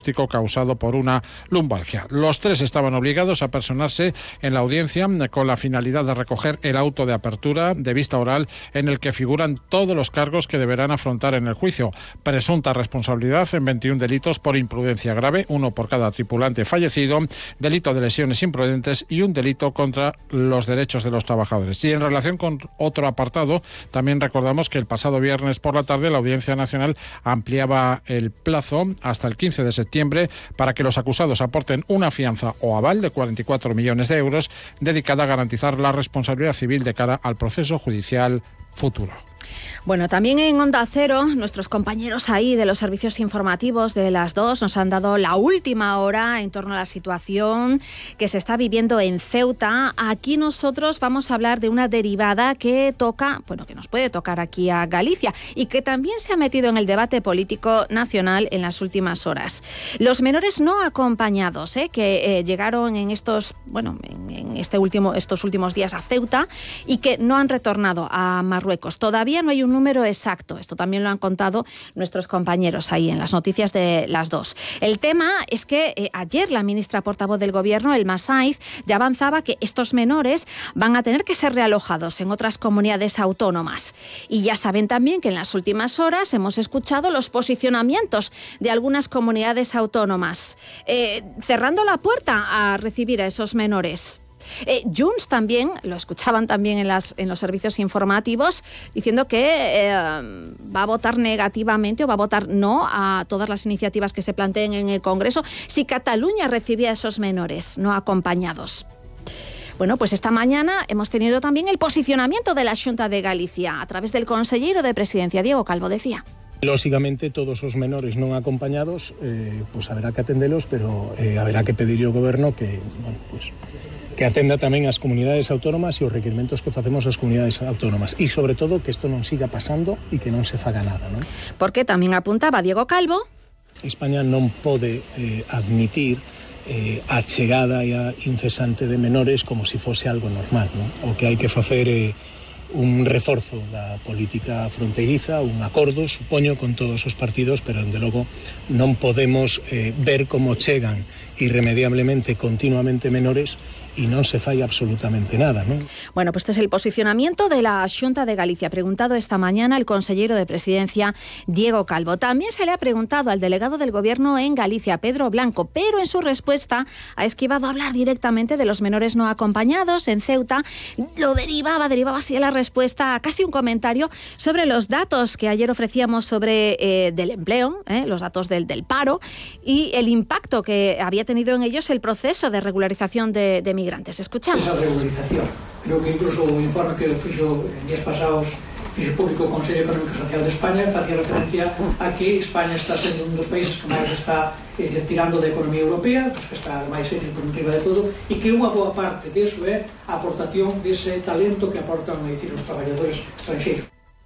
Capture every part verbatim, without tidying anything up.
causado por una lumbalgia. Los tres estaban obligados a personarse en la audiencia con la finalidad de recoger el auto de apertura de vista oral en el que figuran todos los cargos que deberán afrontar en el juicio. Presunta responsabilidad en veintiún delitos por imprudencia grave, uno por cada tripulante fallecido, delito de lesiones imprudentes y un delito contra los derechos de los trabajadores. Y en relación con otro apartado, también recordamos que el pasado viernes por la tarde la Audiencia Nacional ampliaba el plazo hasta el quince de septiembre para que los acusados aporten una fianza o aval de cuarenta y cuatro millones de euros dedicada a garantizar la responsabilidad civil de cara al proceso judicial futuro. Bueno, también en Onda Cero, nuestros compañeros ahí de los servicios informativos de las dos nos han dado la última hora en torno a la situación que se está viviendo en Ceuta. Aquí nosotros vamos a hablar de una derivada que toca, bueno, que nos puede tocar aquí a Galicia y que también se ha metido en el debate político nacional en las últimas horas. Los menores no acompañados, ¿eh? que eh, llegaron en estos, bueno, en, en este último, estos últimos días a Ceuta y que no han retornado a Marruecos. Todavía no hay un número exacto. Esto también lo han contado nuestros compañeros ahí en las noticias de las dos. El tema es que eh, ayer la ministra portavoz del Gobierno, Elma Saiz, ya avanzaba que estos menores van a tener que ser realojados en otras comunidades autónomas. Y ya saben también que en las últimas horas hemos escuchado los posicionamientos de algunas comunidades autónomas, eh, cerrando la puerta a recibir a esos menores. Eh, Junts también, lo escuchaban también en, las, en los servicios informativos, diciendo que eh, va a votar negativamente o va a votar no a todas las iniciativas que se planteen en el Congreso si Cataluña recibía a esos menores no acompañados. Bueno, pues esta mañana hemos tenido también el posicionamiento de la Xunta de Galicia a través del conselleiro de Presidencia, Diego Calvo, decía. Lógicamente, todos os menores non acompañados, eh, pues haberá que atendelos, pero eh, haberá que pedir ao Goberno que, bueno, pues, que atenda tamén as comunidades autónomas e os requerimentos que facemos as comunidades autónomas. E, sobre todo, que isto non siga pasando e que non se faga nada, non? Porque tamén apuntaba Diego Calvo. España non pode eh, admitir eh, a chegada e a incesante de menores como se fose algo normal, non? O que hai que facer é eh, un reforzo da política fronteiriza, un acordo, supoño, con todos os partidos, pero, dende logo, non podemos eh, ver como chegan irremediablemente, continuamente menores y no se falla absolutamente nada, ¿no? Bueno, pues este es el posicionamiento de la Xunta de Galicia. Preguntado esta mañana al consellero de Presidencia, Diego Calvo. También se le ha preguntado al delegado del Gobierno en Galicia, Pedro Blanco, pero en su respuesta ha esquivado hablar directamente de los menores no acompañados en Ceuta. Lo derivaba, derivaba así la respuesta a casi un comentario sobre los datos que ayer ofrecíamos sobre eh, del empleo, eh, los datos del, del paro y el impacto que había tenido en ellos el proceso de regularización de, de migrantes. Escuchamos. Esa regularización. Creo que incluso un informe que fixo en días pasados fixo público o Consello Económico e Social de España facía referencia a que España está sendo un dos países que máis está eh, tirando da economía europea, pues que está máis por riba de todo, e que unha boa parte disso é a aportación dese talento que aportan decir, os traballadores estranxeiros.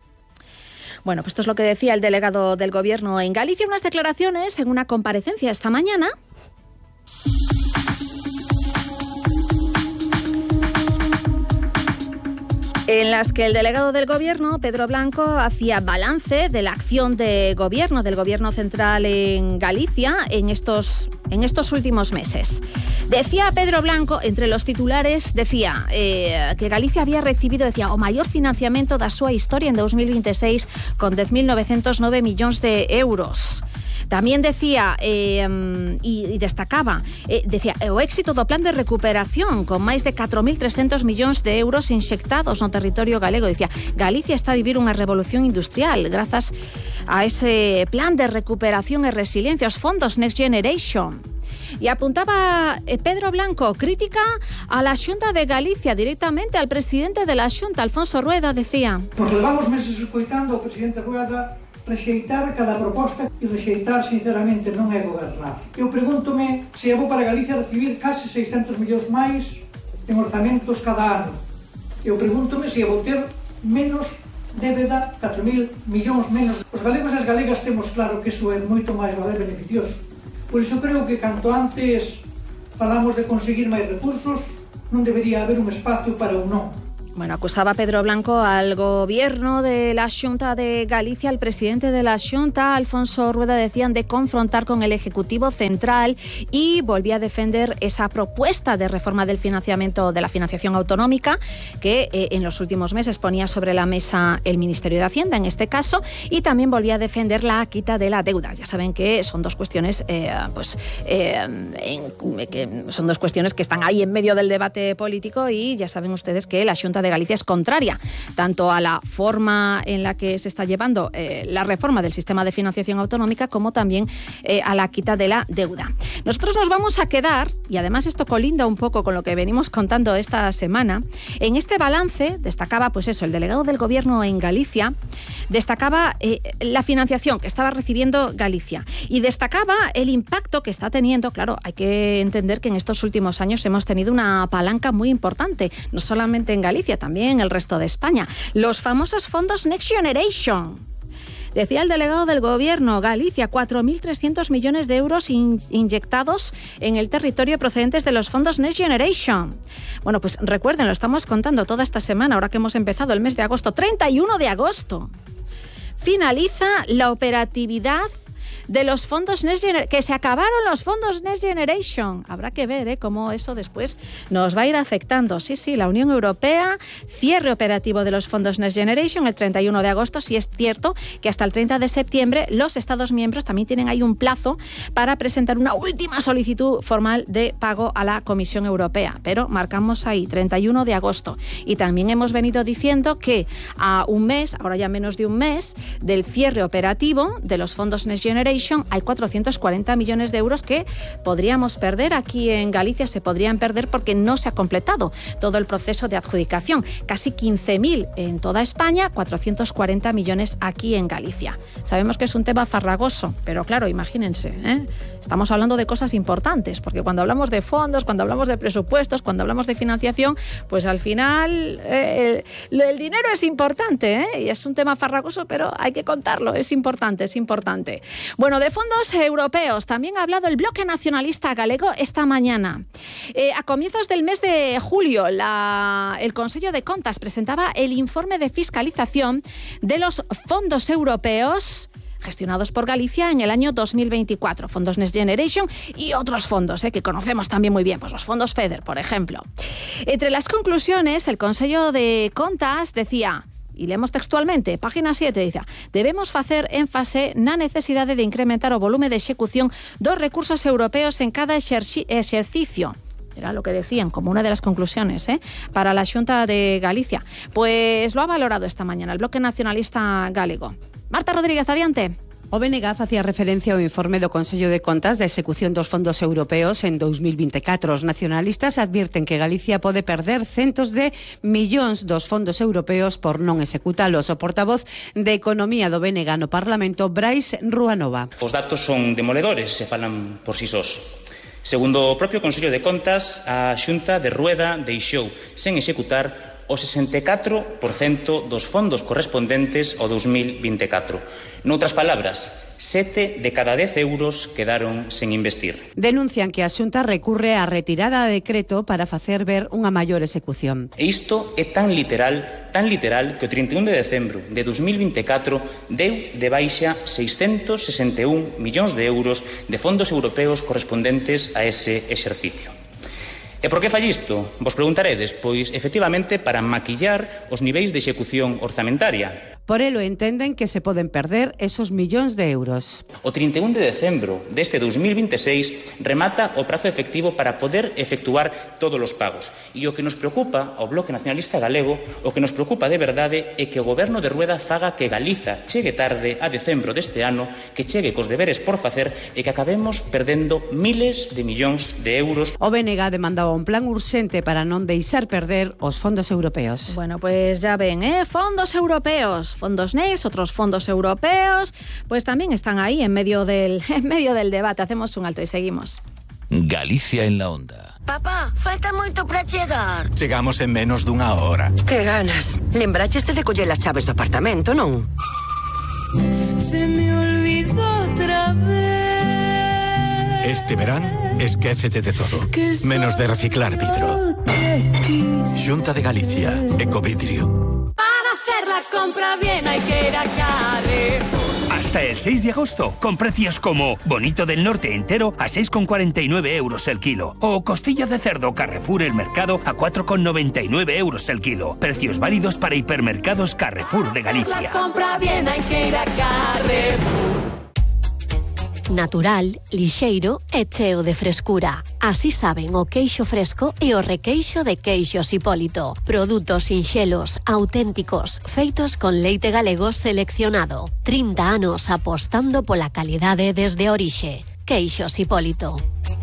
Bueno, pues esto es lo que decía el delegado del Gobierno en Galicia, unas declaraciones en una comparecencia esta mañana. En las que el delegado del Gobierno, Pedro Blanco, hacía balance de la acción de gobierno, del Gobierno central en Galicia en estos, en estos últimos meses. Decía Pedro Blanco, entre los titulares, decía eh, que Galicia había recibido, decía, o maior financiamento da súa historia en dos mil veintiséis con dez mil novecientos nove millóns de euros. También decía, eh, y, y destacaba, eh, decía, o éxito do plan de recuperación con máis de catro mil trescentos millóns de euros inxectados no territorio galego. Decía, Galicia está a vivir unha revolución industrial grazas a ese plan de recuperación e resiliencia, os fondos Next Generation. Y apuntaba eh, Pedro Blanco, crítica a la Xunta de Galicia, directamente al presidente de la Xunta, Alfonso Rueda, decía. Pues levamos meses escoitando ao presidente Rueda rexeitar cada proposta e rexeitar, sinceramente, non é gobernar. Eu pregúntome se é bo para Galicia recibir case seiscentos millóns máis en orzamentos cada ano. Eu pregúntome se é bo ter menos débeda, catro mil millóns menos. Os galegos e as galegas temos claro que iso é moito máis valer beneficioso. Por iso creo que canto antes falamos de conseguir máis recursos, non debería haber un espacio para un non. Bueno, acusaba Pedro Blanco al gobierno de la Xunta de Galicia, al presidente de la Xunta, Alfonso Rueda, decían de confrontar con el Ejecutivo Central, y volvía a defender esa propuesta de reforma del financiamiento, de la financiación autonómica, que eh, en los últimos meses ponía sobre la mesa el Ministerio de Hacienda, en este caso, y también volvía a defender la quita de la deuda. Ya saben que son dos cuestiones, eh, pues, eh, en, que son dos cuestiones que están ahí en medio del debate político, y ya saben ustedes que la Xunta de Galicia es contraria tanto a la forma en la que se está llevando eh, la reforma del sistema de financiación autonómica, como también eh, a la quita de la deuda. Nosotros nos vamos a quedar, y además esto colinda un poco con lo que venimos contando esta semana, en este balance. Destacaba, pues eso, el delegado del Gobierno en Galicia, destacaba eh, la financiación que estaba recibiendo Galicia, y destacaba el impacto que está teniendo. Claro, hay que entender que en estos últimos años hemos tenido una palanca muy importante, no solamente en Galicia, también en el resto de España. Los famosos fondos Next Generation. Decía el delegado del Gobierno, Galicia, cuatro mil trescientos millones de euros in- inyectados en el territorio procedentes de los fondos Next Generation. Bueno, pues recuerden, lo estamos contando toda esta semana, ahora que hemos empezado el mes de agosto, treinta y uno de agosto. Finaliza la operatividad de los fondos Next Generation, que se acabaron los fondos Next Generation. Habrá que ver ¿eh? cómo eso después nos va a ir afectando. Sí, sí, la Unión Europea, cierre operativo de los fondos Next Generation el treinta y uno de agosto. Sí es cierto que hasta el treinta de septiembre los Estados miembros también tienen ahí un plazo para presentar una última solicitud formal de pago a la Comisión Europea. Pero marcamos ahí, treinta y uno de agosto. Y también hemos venido diciendo que a un mes, ahora ya menos de un mes, del cierre operativo de los fondos Next Generation, hay cuatrocientos cuarenta millones de euros que podríamos perder aquí en Galicia, se podrían perder porque no se ha completado todo el proceso de adjudicación. Casi quince mil en toda España, cuatrocientos cuarenta millones aquí en Galicia. Sabemos que es un tema farragoso, pero claro, imagínense, ¿eh? Estamos hablando de cosas importantes, porque cuando hablamos de fondos, cuando hablamos de presupuestos, cuando hablamos de financiación, pues al final eh, el, el dinero es importante, ¿eh? Y es un tema farragoso, pero hay que contarlo, es importante, es importante. Bueno, de fondos europeos también ha hablado el Bloque Nacionalista Galego esta mañana. Eh, a comienzos del mes de julio, la, el Consejo de Contas presentaba el informe de fiscalización de los fondos europeos gestionados por Galicia en el año dos mil veinticuatro, fondos Next Generation y otros fondos eh, que conocemos también muy bien, pues los fondos FEDER, por ejemplo. Entre las conclusiones, el Consejo de Contas decía, y leemos textualmente, página siete, dice: debemos facer énfase na necesidade de incrementar o volume de execución dos recursos europeos en cada exerci- exercicio. Era lo que decían como una de las conclusiones ¿eh? para la Xunta de Galicia. Pues lo ha valorado esta mañana el Bloque Nacionalista Galego. Marta Rodríguez, adiante. O B N G facía referencia ao informe do Consello de Contas da execución dos fondos europeos en dos mil veinticuatro. Os nacionalistas advirten que Galicia pode perder centos de millóns dos fondos europeos por non executalos. O portavoz de Economía do B N G no Parlamento, Brais Ruanova. Os datos son demoledores e falan por si sós. Segundo o propio Consello de Contas, a Xunta de Rueda deixou sen executar o sesenta e catro por cento dos fondos correspondentes ao dos mil veinticuatro. Noutras palabras, sete de cada dez euros quedaron sen investir. Denuncian que a Xunta recurre á retirada de decreto para facer ver unha maior execución. E isto é tan literal, tan literal que o trinta e un de decembro de dos mil veinticuatro deu de baixa seiscentos sesenta e un millóns de euros de fondos europeos correspondentes a ese exercicio. E por que fai isto? Vos preguntaredes, pois efectivamente para maquillar os niveis de execución orzamentaria. Por elo entenden que se poden perder esos millóns de euros. O trinta e un de decembro deste dos mil veintiséis remata o prazo efectivo para poder efectuar todos os pagos. E o que nos preocupa ao Bloque Nacionalista Galego, o que nos preocupa de verdade é que o Goberno de Rueda faga que Galiza chegue tarde a decembro deste ano, que chegue cos deberes por facer e que acabemos perdendo miles de millóns de euros. O B N G demandaba un plan urxente para non deixar perder os fondos europeos. Bueno, pues ya ven, ¿eh? Fondos europeos, fondos Next, otros fondos europeos, pues también están ahí en medio del, en medio del debate. Hacemos un alto y seguimos. Galicia en la onda. Papá, falta moito para chegar. Chegamos en menos dunha hora. Que ganas. Lembracheste de coller as chaves do apartamento, non? Se me olvidó otra vez. Este verán, esquécete de todo, menos de reciclar vidro. Xunta de Galicia, Ecovidrio. Para hacer la compra bien hay que ir a Carrefour. Hasta el seis de agosto, con precios como Bonito del Norte entero a seis con cuarenta y nueve euros el kilo. O costilla de cerdo Carrefour El Mercado a cuatro con noventa y nueve euros el kilo. Precios válidos para hipermercados Carrefour de Galicia. La compra bien hay que ir a Carrefour. Natural, lixeiro e cheo de frescura. Así saben o queixo fresco e o requeixo de Queixos Hipólito. Produtos sinxelos, auténticos, feitos con leite galego seleccionado. trinta anos apostando pola calidade desde a orixe. Queixos Hipólito.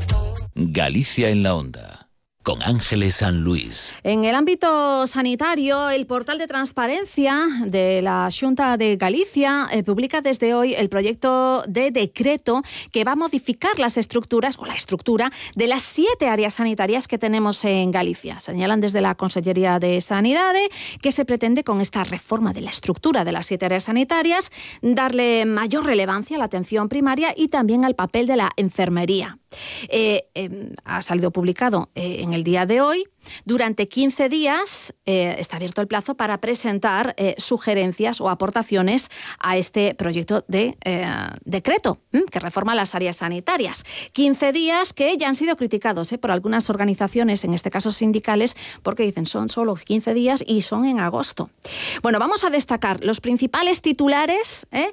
Galicia en la Onda. Con Ángeles San Luis. En el ámbito sanitario, el portal de transparencia de la Xunta de Galicia eh, publica desde hoy el proyecto de decreto que va a modificar las estructuras o la estructura de las siete áreas sanitarias que tenemos en Galicia. Señalan desde la Consellería de Sanidade que se pretende con esta reforma de la estructura de las siete áreas sanitarias darle mayor relevancia a la atención primaria y también al papel de la enfermería. Eh, eh, ha salido publicado eh, en el día de hoy. Durante quince días eh, está abierto el plazo para presentar eh, sugerencias o aportaciones a este proyecto de eh, decreto ¿eh? que reforma las áreas sanitarias. quince días que ya han sido criticados ¿eh? por algunas organizaciones, en este caso sindicales, porque dicen son solo quince días y son en agosto. Bueno, vamos a destacar los principales titulares, ¿eh?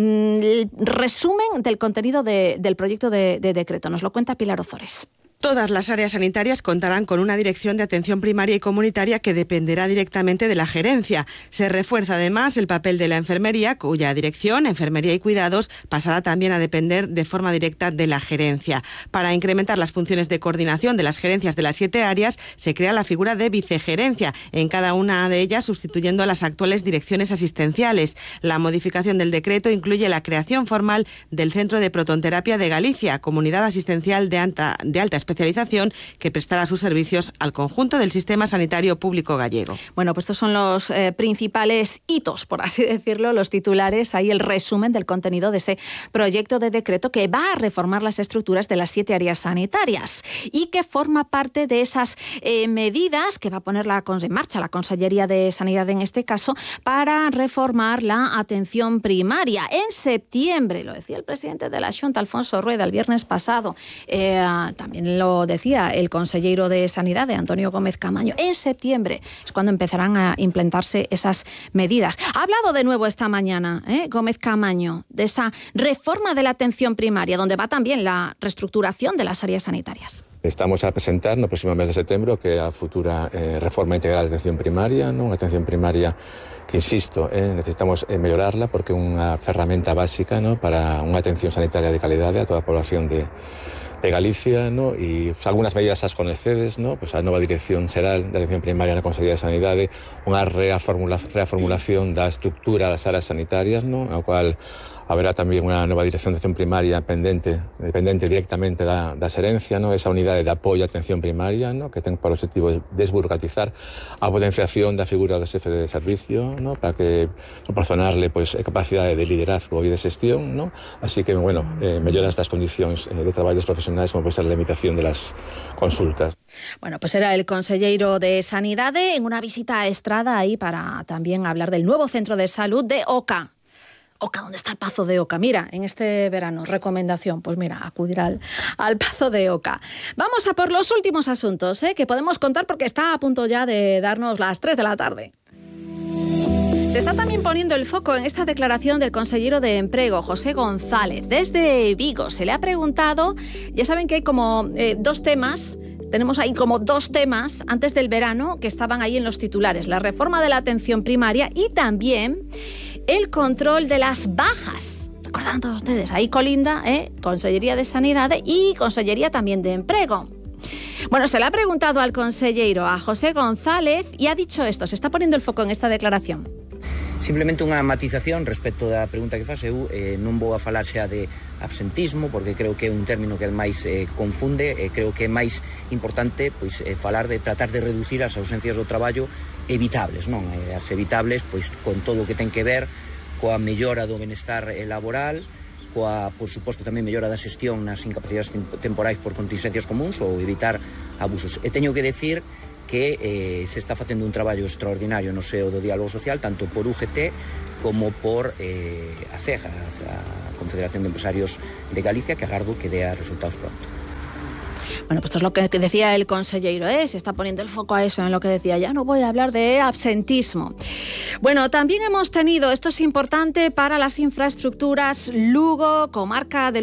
el resumen del contenido de, del proyecto de, de decreto. Nos lo cuenta Pilar Ozores. Todas las áreas sanitarias contarán con una dirección de atención primaria y comunitaria que dependerá directamente de la gerencia. Se refuerza además el papel de la enfermería, cuya dirección, enfermería y cuidados, pasará también a depender de forma directa de la gerencia. Para incrementar las funciones de coordinación de las gerencias de las siete áreas, se crea la figura de vicegerencia, en cada una de ellas sustituyendo a las actuales direcciones asistenciales. La modificación del decreto incluye la creación formal del Centro de Protonterapia de Galicia, comunidad asistencial de alta, de alta especialización que prestará sus servicios al conjunto del sistema sanitario público gallego. Bueno, pues estos son los eh, principales hitos, por así decirlo, los titulares, ahí el resumen del contenido de ese proyecto de decreto que va a reformar las estructuras de las siete áreas sanitarias y que forma parte de esas eh, medidas que va a poner la, en marcha la Consellería de Sanidad en este caso para reformar la atención primaria. En septiembre, lo decía el presidente de la Xunta, Alfonso Rueda, el viernes pasado, eh, también lo decía el consellero de Sanidad, Antonio Gómez Camaño. En septiembre es cuando empezarán a implementarse esas medidas. Ha hablado de nuevo esta mañana ¿eh? Gómez Camaño de esa reforma de la atención primaria, donde va también la reestructuración de las áreas sanitarias. Estamos a presentar no próximo mes de setembro que a futura eh, reforma integral de atención primaria, non? A atención primaria que, insisto, eh, necesitamos eh, mellorarla porque é unha ferramenta básica, ¿no? Para unha atención sanitaria de calidade a toda a población de de Galicia, ¿no? Y pues, algunas medidas as conecedes, ¿no? Pues a nova dirección xeral da atención primaria na Consellería de Sanidade, unha reformula, reformulación da estructura das áreas sanitarias, ¿no? A cual haberá tamén unha nova dirección de atención primaria pendente, dependente directamente da, da xerencia, ¿no? Esa unidade de apoio á atención primaria, ¿no? Que ten por objetivo desburocratizar a potenciación da figura do xefe de servicio, ¿no? Para que proporcionarle pues, capacidade de liderazgo e de xestión, ¿no? Así que, bueno, eh, mellora estas condicións eh, de traballos profesionais como pode ser a limitación de las consultas. Bueno, pues era el consellero de Sanidade en una visita a Estrada ahí para también hablar del nuevo centro de salud de Oca. Oca, ¿dónde está el Pazo de Oca? Mira, en este verano, recomendación, pues mira, acudir al, al Pazo de Oca. Vamos a por los últimos asuntos, ¿eh? Que podemos contar porque está a punto ya de darnos las tres de la tarde. Se está también poniendo el foco en esta declaración del consellero de Emprego, José González. Desde Vigo se le ha preguntado, ya saben que hay como eh, dos temas, tenemos ahí como dos temas antes del verano que estaban ahí en los titulares, la reforma de la atención primaria y también el control de las bajas. Recordarán todos ustedes, ahí colinda, ¿eh? Consellería de Sanidad y Consellería también de Emprego. Bueno, se le ha preguntado al consellero, a José González, y ha dicho esto, se está poniendo el foco en esta declaración. Simplemente unha matización respecto da pregunta que faz eu, eh, non vou a falar xa de absentismo, porque creo que é un término que máis eh, confunde, e eh, creo que é máis importante pois, eh, falar de tratar de reducir as ausencias do traballo evitables, non? Eh, as evitables, pois, con todo o que ten que ver coa mellora do benestar eh, laboral, coa, por suposto, tamén mellora da xestión nas incapacidades temporais por contingencias comuns ou evitar abusos. E teño que decir que eh, se está facendo un traballo extraordinario no seo do diálogo social, tanto por U G T como por eh, a CEGA, a Confederación de Empresarios de Galicia, que agardo que dea resultados pronto. Bueno, pues esto es lo que decía el consellero, ¿eh? Se está poniendo el foco a eso, en lo que decía, ya no voy a hablar de absentismo. Bueno, también hemos tenido, esto es importante para las infraestructuras, Lugo, comarca del